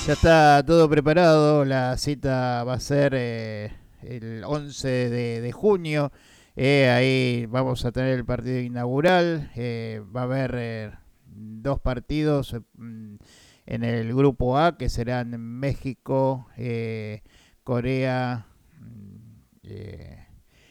Ya está todo preparado, la cita va a ser el 11 de junio, ahí vamos a tener el partido inaugural, va a haber dos partidos en el grupo A que serán México, Corea, eh,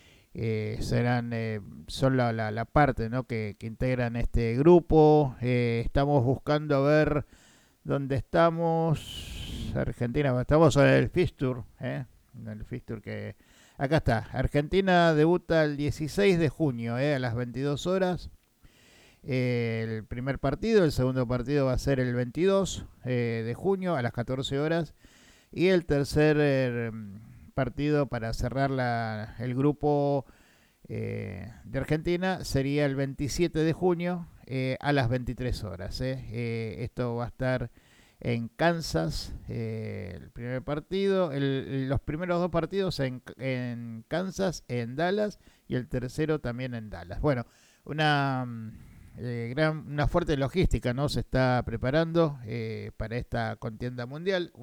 son la parte, ¿no?, que integran este grupo. Estamos buscando a ver dónde estamos. Argentina, estamos en el Fixture, en el Fixture que acá está. Argentina debuta el 16 de junio, a las 22 horas. El primer partido, el segundo partido va a ser el 22 de junio a las 14 horas. Y el tercer partido para cerrar el grupo de Argentina sería el 27 de junio a las 23 horas. Esto va a estar en Kansas, el primer partido, los primeros dos partidos en Kansas, en Dallas, y el tercero también en Dallas. Bueno, una, una fuerte logística, ¿no?, se está preparando para esta contienda mundial,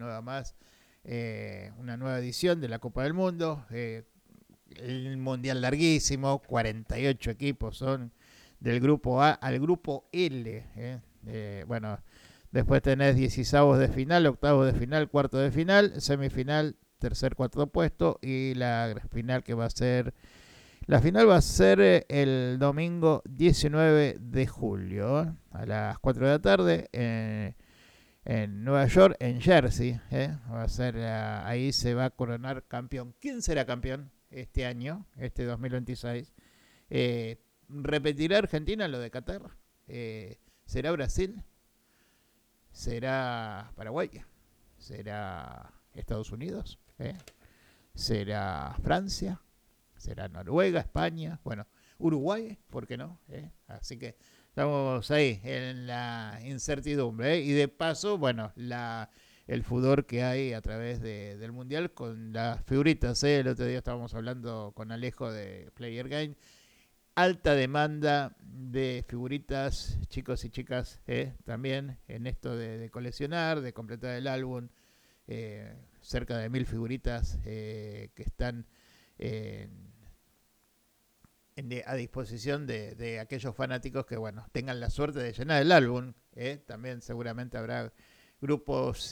una nueva edición de la Copa del Mundo. El mundial larguísimo, 48 equipos son del grupo A al grupo L. Bueno, después tenés 16 de final, octavos de final, cuarto de final, semifinal, tercer, cuarto puesto y la final que va a ser... La final va a ser el domingo 19 de julio, a las 4 de la tarde, en Nueva York, en Jersey. Va a ser, ahí se va a coronar campeón. ¿Quién será campeón este año, este 2026? ¿Repetirá Argentina lo de Qatar? ¿Será Brasil? ¿Será Paraguay? ¿Será Estados Unidos? ¿Será Francia? ¿Será Noruega, España? Bueno, Uruguay, ¿por qué no? Así que estamos ahí en la incertidumbre. Y de paso, bueno, el fútbol que hay a través del Mundial con las figuritas. El otro día estábamos hablando con Alejo de Player Game. Alta demanda de figuritas, chicos y chicas, también en esto de coleccionar, de completar el álbum. Cerca de 1000 figuritas que están en a disposición de aquellos fanáticos que, bueno, tengan la suerte de llenar el álbum. También seguramente habrá grupos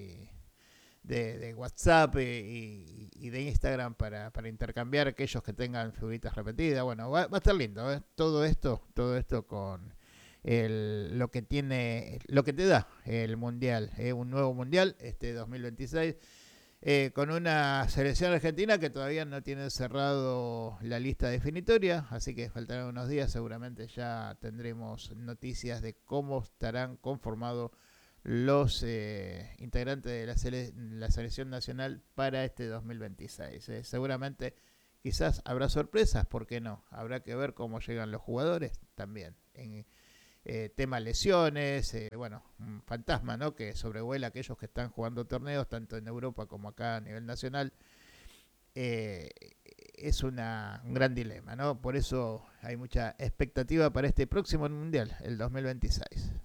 de WhatsApp y de Instagram para intercambiar aquellos que tengan figuritas repetidas. Bueno, va a estar lindo, todo esto con lo que tiene, lo que te da el mundial, un nuevo mundial este 2026, con una selección argentina que todavía no tiene cerrado la lista definitoria, así que faltarán unos días, seguramente ya tendremos noticias de cómo estarán conformados los integrantes de la selección nacional para este 2026. Seguramente quizás habrá sorpresas, ¿por qué no? Habrá que ver cómo llegan los jugadores también. En tema lesiones, bueno, un fantasma, ¿no?, que sobrevuela a aquellos que están jugando torneos, tanto en Europa como acá a nivel nacional. Eh, es un gran dilema, ¿no? Por eso hay mucha expectativa para este próximo mundial, el 2026.